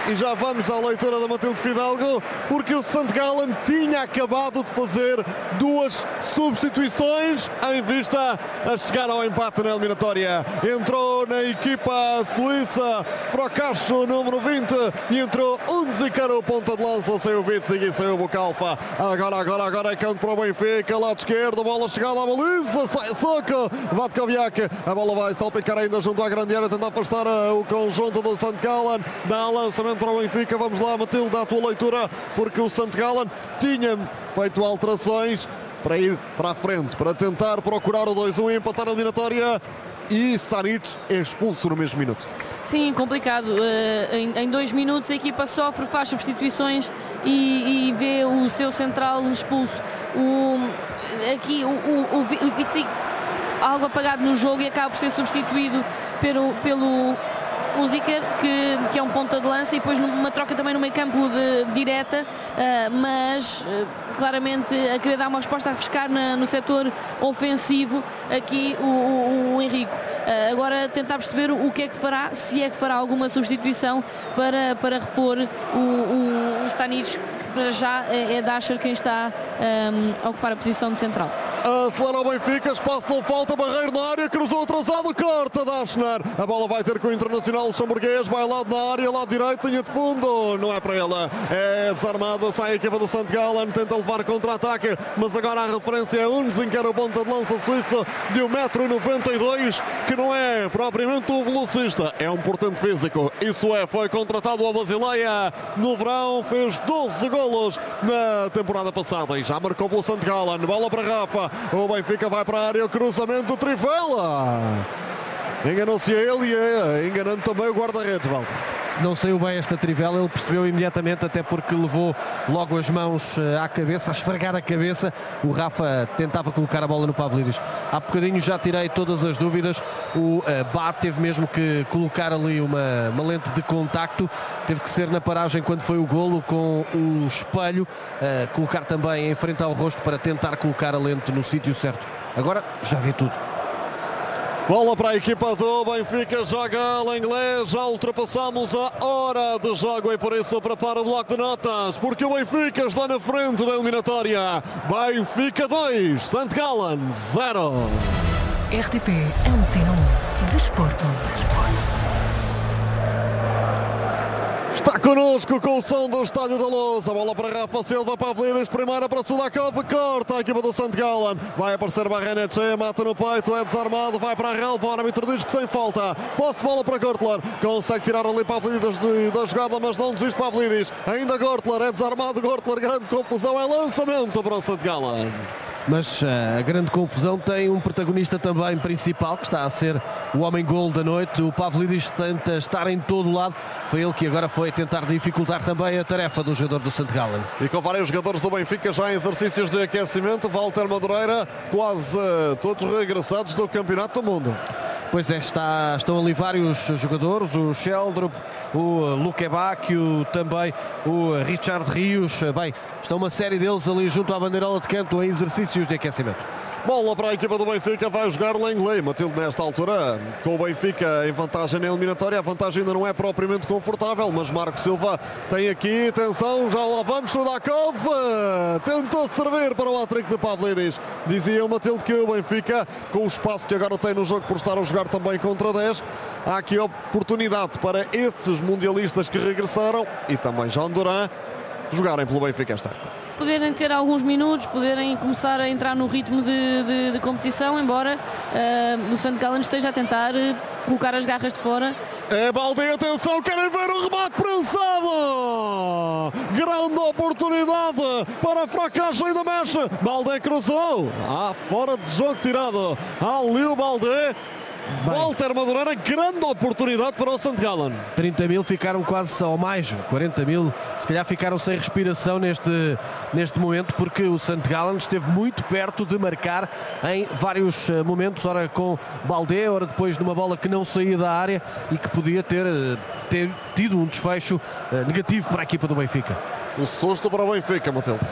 e já vamos à leitura da Matilde Fidalgo, porque o St. Gallen tinha acabado de fazer duas substituições em vista a chegar ao empate na eliminatória. Entrou na equipa suíça Frocacho, número 20, e entrou Unziker, o ponta de lança, saiu o Witzig e saiu o Bucalfa. Agora é canto para o Benfica, lado esquerdo, bola chegada à baliza, sai a soco, Vatkoviak, a bola vai salpicar ainda junto à grande área, tenta afastar o conjunto do St. Gallen, dá lançamento para o Benfica. Vamos lá, Matilde, dá a tua leitura, porque o St. Gallen tinha feito alterações para ir para a frente, para tentar procurar o 2-1 e empatar a eliminatória, e Stanic é expulso no mesmo minuto. Sim, complicado. Em 2 minutos a equipa sofre, faz substituições e vê o seu central expulso. Aqui o Witzig, algo apagado no jogo, e acaba por ser substituído pelo Unziker, que é um ponta de lança, e depois numa troca também no meio campo direta, mas claramente a querer dar uma resposta a refrescar no setor ofensivo aqui o Henrico. Agora tentar perceber o que é que fará, se é que fará alguma substituição para repor o Stanic, que para já é Dasher quem está a ocupar a posição de central. Acelera o Benfica, espaço não falta, barreiro na área, cruzou atrasado, corta Dashner. A bola vai ter com o Internacional luxemburguês, vai lado na área, lado direito, linha de fundo, não é para ela, é desarmado, sai a equipa do St. Gallen, tenta levar contra-ataque, mas agora a referência é Unziker, o ponta de lança suíço de 1,92 m, que não é propriamente um velocista, é um portento físico. Isso é, foi contratado ao Basileia no verão, fez 12 golos na temporada passada e já marcou pelo St. Gallen. Bola para Rafa. O Benfica vai para a área, o cruzamento do Trivela. Enganou-se ele e enganando também o guarda-redes, Walter. Se não saiu bem esta Trivela, ele percebeu imediatamente, até porque levou logo as mãos à cabeça, a esfregar a cabeça. O Rafa tentava colocar a bola no Pavlidis. Há bocadinho já tirei todas as dúvidas. O Bat teve mesmo que colocar ali uma lente de contacto. Teve que ser na paragem quando foi o golo, com um espelho, colocar também em frente ao rosto para tentar colocar a lente no sítio certo. Agora já vê tudo. Bola para a equipa do Benfica, joga a inglês, já ultrapassamos a hora de jogo e por isso prepara o bloco de notas, porque o Benfica está na frente da eliminatória. Benfica 2, St. Gallen 0. RTP Antena 1 Desporto. Está connosco com o som do Estádio da Luz. A bola para Rafa Silva, Pavlidis, primeira para Sudakov, corta a equipa do St. Gallen. Vai aparecer Barrenetxe, mata no peito, é desarmado, vai para a relva, o árbitro diz que sem falta. Posse de bola para Gortler, consegue tirar ali Pavlidis da jogada, mas não desiste Pavlidis. Ainda Gortler, é desarmado Gortler, grande confusão, é lançamento para o St. Gallen. Mas a grande confusão tem um protagonista também principal, que está a ser o homem-gol da noite. O Pavlidis tenta estar em todo o lado. Foi ele que agora foi tentar dificultar também a tarefa do jogador do St. Gallen. E com vários jogadores do Benfica já em exercícios de aquecimento. Walter Madureira, quase todos regressados do Campeonato do Mundo. Pois é, estão ali vários jogadores, o Sheldrup, o Luque Bacchio, também o Richard Rios. Bem, estão uma série deles ali junto à bandeirola de canto em exercícios de aquecimento. Bola para a equipa do Benfica, vai jogar Langley. Matilde, nesta altura, com o Benfica em vantagem na eliminatória, a vantagem ainda não é propriamente confortável, mas Marco Silva tem aqui, atenção, já lá vamos, Sudakov tentou servir para o hat-trick de Pavlidis. Dizia o Matilde que o Benfica, com o espaço que agora tem no jogo por estar a jogar também contra 10, há aqui oportunidade para esses mundialistas que regressaram e também João Duran jogarem pelo Benfica esta época. Poderem ter alguns minutos, poderem começar a entrar no ritmo de competição, embora o St. Gallen esteja a tentar colocar as garras de fora. É Baldé, atenção, querem ver o remate prensado! Grande oportunidade para Fracasso, ainda mexe. Baldé cruzou, fora de jogo tirado. Ali o Baldé. Walter Madureira, grande oportunidade para o St. Gallen. 30 mil ficaram quase, ou mais, 40 mil, se calhar ficaram sem respiração neste momento, porque o St. Gallen esteve muito perto de marcar em vários momentos, ora com Baldé, ora depois numa bola que não saía da área e que podia ter tido um desfecho negativo para a equipa do Benfica. O susto para o Benfica, Matilde.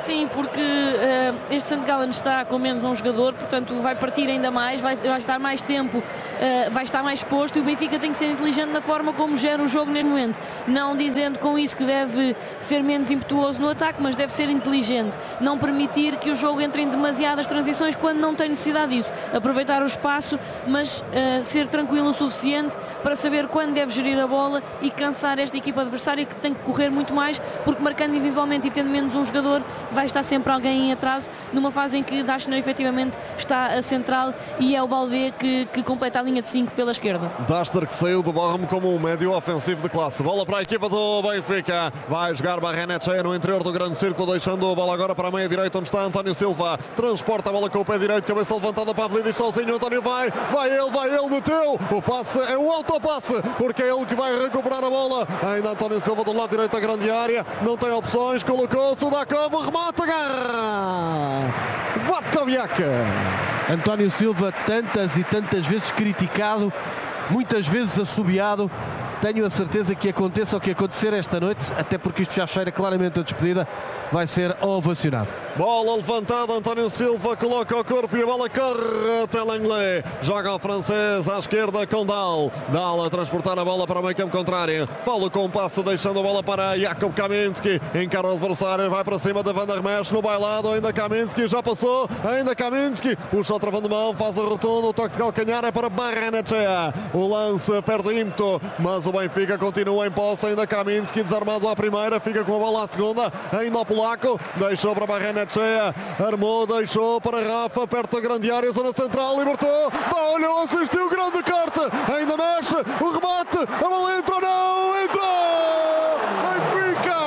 Sim, porque este St. Gallen está com menos um jogador, portanto vai partir ainda mais, vai estar mais tempo, vai estar mais exposto, e o Benfica tem que ser inteligente na forma como gera o jogo neste momento, não dizendo com isso que deve ser menos impetuoso no ataque, mas deve ser inteligente, não permitir que o jogo entre em demasiadas transições quando não tem necessidade disso, aproveitar o espaço, mas ser tranquilo o suficiente para saber quando deve gerir a bola e cansar esta equipa adversária, que tem que correr muito mais, porque marcando individualmente e tendo menos um jogador, vai estar sempre alguém em atraso, numa fase em que Daschner efetivamente está a central e é o Baldé que completa a linha de 5 pela esquerda. Daschner, que saiu do Bochum como um médio ofensivo de classe. Bola para a equipa do Benfica, vai jogar Barrenetxea no interior do grande círculo, deixando a bola agora para a meia direita, onde está António Silva, transporta a bola com o pé direito, cabeça levantada para a Avelino, sozinho António vai ele, meteu, o passe é um autopasse, porque é ele que vai recuperar a bola, ainda António Silva do lado direito da grande área, não tem opções, colocou-se o Dakov, remata, garra Vatkoviak. António Silva, tantas e tantas vezes criticado, muitas vezes assobiado. Tenho a certeza que aconteça o que acontecer esta noite, até porque isto já cheira claramente a despedida, vai ser ovacionado. Bola levantada, António Silva coloca o corpo e a bola corre até Langley. Joga o francês à esquerda com Dal a transportar a bola para o meio campo contrário. Fala com o passe, deixando a bola para Jakub Kaminski. Encara o adversário, vai para cima da Van der Mesch no bailado. Ainda Kaminski, já passou. Ainda Kaminski, puxa o travão de mão, faz o rotundo. O toque de calcanhar é para Barrenetxea. O lance perde ímpeto, mas o Benfica continua em posse. Ainda Kaminski, desarmado à primeira, fica com a bola à segunda. Ainda o polaco, deixou para Barrenetxea. Armou, deixou para Rafa, perto da grande área, zona central, libertou, olhou, assistiu, grande corte, ainda mexe, o remate, a bola entrou, não, entrou, Benfica,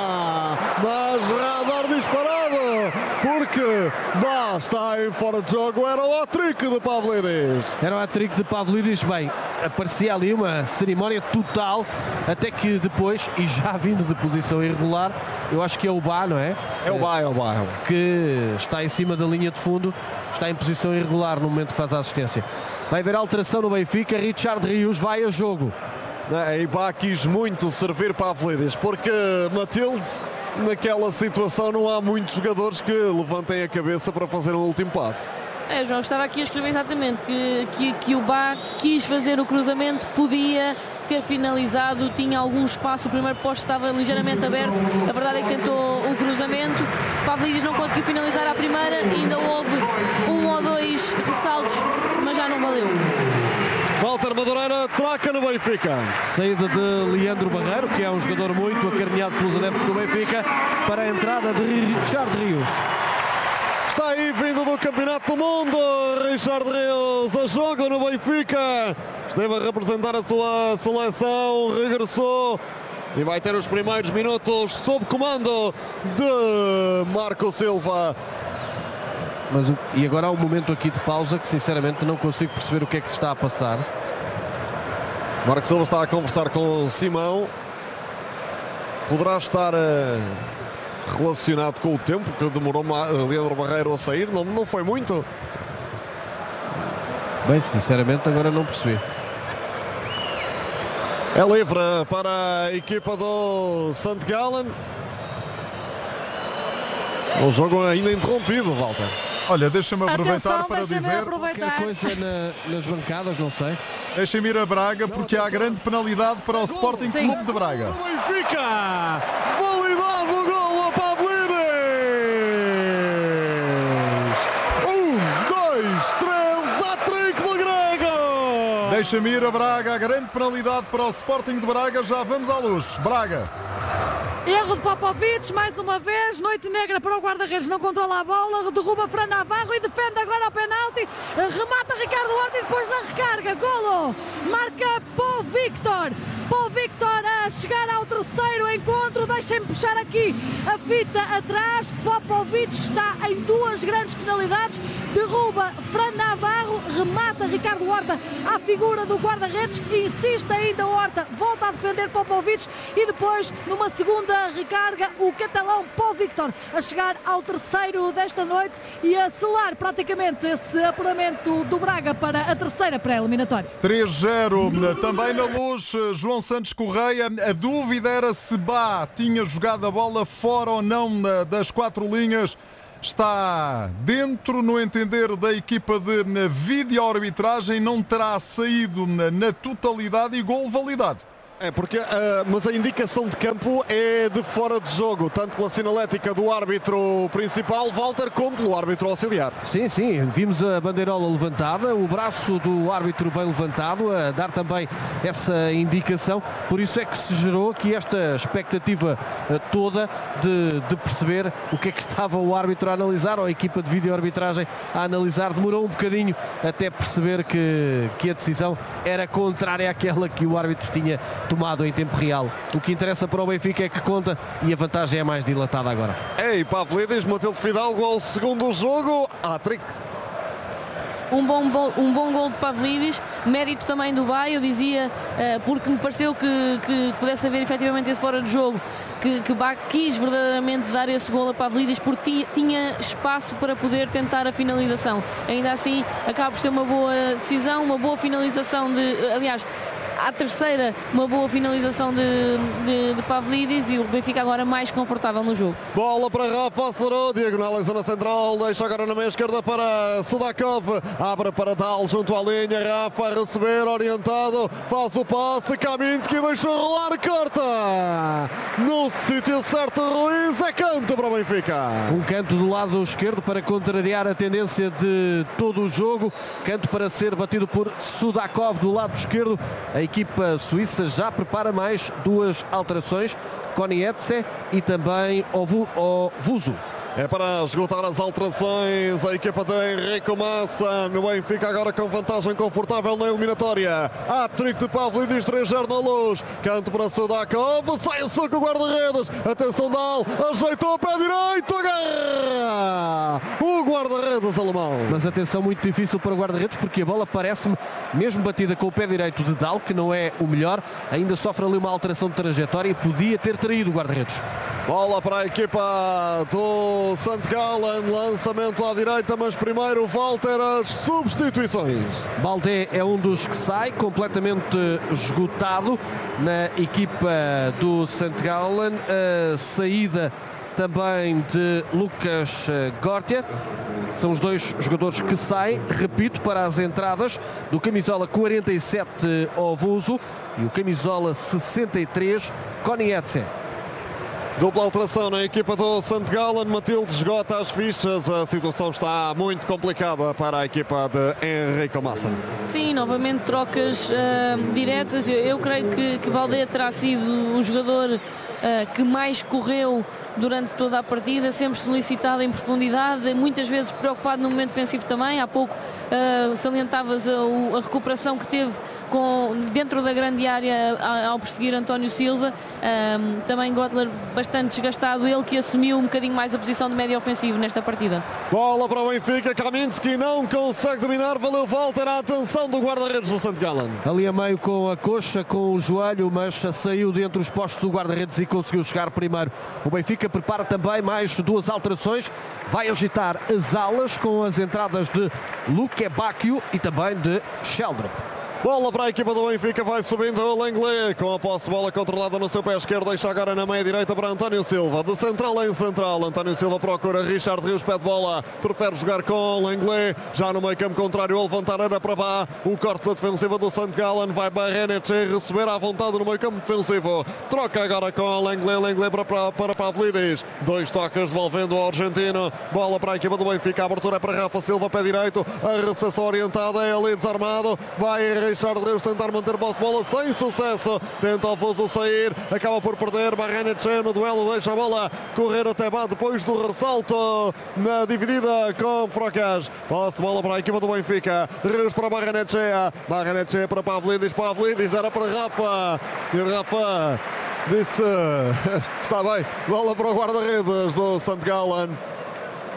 mas radar disparado, porque está em fora de jogo, era o hat-trick de Pavlidis. Era o hat-trick de Pavlidis, bem, aparecia ali uma cerimónia total, até que depois, e já vindo de posição irregular, eu acho que é o Bá, não é? É o Bá. Que está em cima da linha de fundo, está em posição irregular no momento que faz a assistência. Vai haver alteração no Benfica, Richard Rios vai a jogo. E Bá quis muito servir para Pavlidis, porque Matilde, naquela situação não há muitos jogadores que levantem a cabeça para fazer um último passe. João, estava aqui a escrever exatamente que o Bá quis fazer o cruzamento, podia ter finalizado, tinha algum espaço, o primeiro poste estava ligeiramente aberto, a verdade é que tentou o cruzamento, Pavlidis não conseguiu finalizar à primeira, ainda houve um ou dois ressaltos, mas já não valeu. Walter Madureira troca no Benfica. Saída de Leandro Barreiro, que é um jogador muito acarinhado pelos adeptos do Benfica, para a entrada de Richard Rios. Está aí vindo do Campeonato do Mundo, Richard Rios a jogo no Benfica. Esteve a representar a sua seleção, regressou e vai ter os primeiros minutos sob comando de Marco Silva. E agora há um momento aqui de pausa que sinceramente não consigo perceber o que é que se está a passar. Marco Silva está a conversar com Simão. Poderá estar relacionado com o tempo que demorou Leandro Barreiro a sair. Não foi muito. Bem, sinceramente agora não percebi. É livre para a equipa do St. Gallen. O jogo ainda interrompido, Walter. Olha, deixa-me aproveitar para deixa-me dizer Qualquer coisa nas bancadas, não sei. deixem-me ir a Braga porque há grande penalidade para o Sporting Clube de Braga. Do Benfica, validado o gol a Pavlidis. 1, 2, 3, hat-trick do grego. Deixa-me ir a Braga, a grande penalidade para o Sporting de Braga, já vamos à luz. Braga. Erro de Popovic, mais uma vez, noite negra para o guarda-redes, não controla a bola, derruba Fran Navarro e defende agora o penalti, remata Ricardo Horta e depois na recarga, golo, marca Paul Victor a chegar ao terceiro encontro, deixem-me puxar aqui a fita atrás, Popovic está em duas grandes penalidades, derruba Fran Navarro, remata Ricardo Horta à figura do guarda-redes, insiste ainda Horta, volta a defender Popovic e depois numa segunda recarga o catalão Paul Victor a chegar ao terceiro desta noite e a selar praticamente esse apuramento do Braga para a terceira pré-eliminatória. 3-0, também na luz, João Santos Correia, a dúvida era se Bá tinha tinha jogado a bola fora ou não das 4 linhas. Está dentro, no entender da equipa de vídeo-arbitragem, não terá saído na totalidade e gol validado. É porque, mas a indicação de campo é de fora de jogo, tanto pela sinalética do árbitro principal, Walter, como pelo árbitro auxiliar. Sim, vimos a bandeirola levantada, o braço do árbitro bem levantado, a dar também essa indicação, por isso é que se gerou aqui esta expectativa toda de perceber o que é que estava o árbitro a analisar, ou a equipa de vídeo-arbitragem a analisar. Demorou um bocadinho até perceber que a decisão era contrária àquela que o árbitro tinha tomado em tempo real. O que interessa para o Benfica é que conta e a vantagem é mais dilatada agora. Ei, Pavlidis, Matilde Fidalgo ao segundo jogo, hat-trick. Um bom gol de Pavlidis, mérito também do Baio, dizia, porque me pareceu que pudesse haver efetivamente esse fora de jogo, que Bach quis verdadeiramente dar esse gol a Pavlidis porque tinha espaço para poder tentar a finalização. Ainda assim, acaba por ser uma boa decisão, uma boa finalização aliás, à terceira, uma boa finalização de Pavlidis, e o Benfica agora mais confortável no jogo. Bola para Rafa, acelerou, diagonal em zona central, deixa agora na meia esquerda para Sudakov, abre para Dal junto à linha, Rafa a receber, orientado, faz o passe, Kaminski deixa rolar, corta no sítio certo, Ruiz, é canto para o Benfica. Um canto do lado esquerdo para contrariar a tendência de todo o jogo, canto para ser batido por Sudakov do lado esquerdo. A equipa suíça já prepara mais 2 alterações, Konietze e também Ovuzu. É para esgotar as alterações a equipa de Henrique Massa no Benfica, agora com vantagem confortável na eliminatória. Hat-trick de Pavlidis, 3-0 na Luz, canto para Sudakov, sai o soco, guarda-redes, atenção Dal, ajeitou, pé direito, agarra o guarda-redes alemão. Mas atenção, muito difícil para o guarda-redes, porque a bola parece-me, mesmo batida com o pé direito de Dal, que não é o melhor, ainda sofre ali uma alteração de trajetória e podia ter traído o guarda-redes. Bola para a equipa do St. Gallen, lançamento à direita, mas primeiro Walter, as substituições. Baldé é um dos que sai completamente esgotado na equipa do St. Gallen. A saída também de Lucas Gortia. São os 2 jogadores que saem, repito, para as entradas do camisola 47 Ovuzu e o camisola 63 Konietze. Dupla alteração na equipa do St. Gallen, Matilde esgota as fichas, a situação está muito complicada para a equipa de Henrique Massa. Sim, novamente trocas diretas. Eu creio que Baldé terá sido o jogador que mais correu durante toda a partida, sempre solicitado em profundidade, muitas vezes preocupado no momento defensivo também. Há pouco salientavas a recuperação que teve dentro da grande área ao perseguir António Silva. Também Gottler bastante desgastado, ele que assumiu um bocadinho mais a posição de médio ofensivo nesta partida. Bola para o Benfica, Kaminski não consegue dominar, valeu Walter, a atenção do guarda-redes do St. Gallen. Ali a meio com a coxa, com o joelho, mas saiu dentre os postos do guarda-redes e conseguiu chegar primeiro. O Benfica prepara também mais 2 alterações, vai agitar as alas com as entradas de Luque Bacchio e também de Sheldrup. Bola para a equipa do Benfica, vai subindo o Lenglet, com a posse de bola controlada no seu pé esquerdo, deixa agora na meia direita para António Silva, de central em central, António Silva procura Richard Rios, pé de bola, prefere jogar com Lenglet, já no meio campo contrário, a levantar era para Bá, o corte da defensiva do St. Gallen, vai Barrenetche receber à vontade no meio campo defensivo, troca agora com Lenglet para Pavlidis, 2 toques devolvendo ao argentino, bola para a equipa do Benfica, a abertura é para Rafa Silva, pé direito, a recepção orientada é ali desarmado, vai Richard Rios tentar manter posse de bola sem sucesso, tenta o Fuso sair, acaba por perder, Barrenetche no duelo, deixa a bola correr até Bá depois do ressalto na dividida com Frocas. Posse de bola para a equipa do Benfica, Rios para Barrenetche para Pavlidis era para Rafa e o Rafa disse está bem, bola para o guarda-redes do St. Gallen.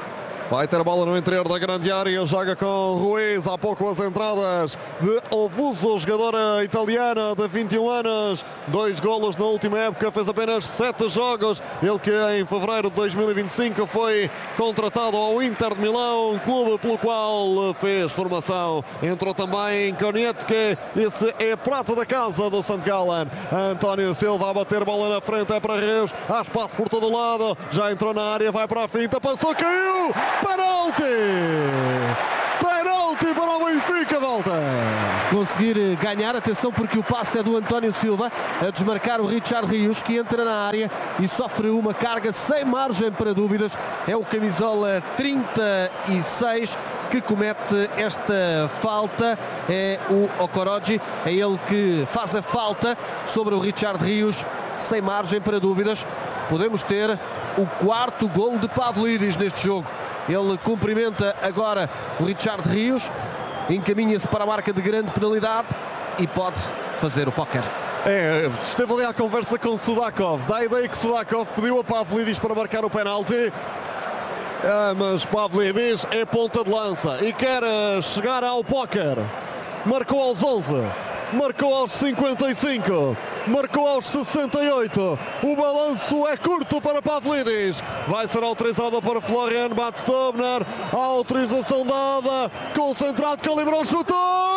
Vai ter a bola no interior da grande área, joga com Ruiz, há pouco as entradas de Ovuso, jogadora italiana de 21 anos, 2 golos na última época, fez apenas 7 jogos, ele que em fevereiro de 2025 foi contratado ao Inter de Milão, clube pelo qual fez formação. Entrou também Konietzke, esse é prata da casa do St. Gallen. António Silva a bater bola na frente, é para Reus, há espaço por todo o lado, já entrou na área, vai para a finta, passou, caiu! Penalti! Penalti para o Benfica, volta! Conseguir ganhar, atenção porque o passe é do António Silva a desmarcar o Richard Rios, que entra na área e sofre uma carga sem margem para dúvidas. É o camisola 36 que comete esta falta, é o Okoroji, é ele que faz a falta sobre o Richard Rios, sem margem para dúvidas. Podemos ter o 4º golo de Pavlidis neste jogo. Ele cumprimenta agora o Richard Rios, encaminha-se para a marca de grande penalidade e pode fazer o póquer. Esteve ali à conversa com Sudakov, dá a ideia que Sudakov pediu a Pavlidis para marcar o penalti. Mas Pavlidis é ponta de lança e quer chegar ao póquer. Marcou aos 11, marcou aos 55, marcou aos 68. O balanço é curto para Pavlidis. Vai ser autorizado para Florian Batstobner. A autorização dada. Concentrado, calibrou, chutou!